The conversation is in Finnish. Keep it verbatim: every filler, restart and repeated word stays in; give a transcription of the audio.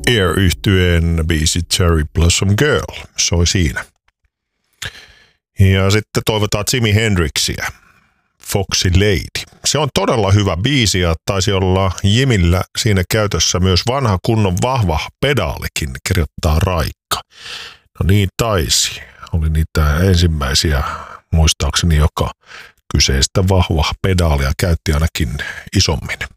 Air-yhtyeen biisi Cherry Blossom Girl soi siinä. Ja sitten toivotaan Jimi Hendrixia, Foxy Lady. Se on todella hyvä biisi ja taisi olla Jimillä siinä käytössä myös vanha kunnon vahva pedaalikin, kirjoittaa Raikka. No niin taisi. Oli niitä ensimmäisiä muistaakseni, joka kyseistä vahva pedaalia käytti ainakin isommin.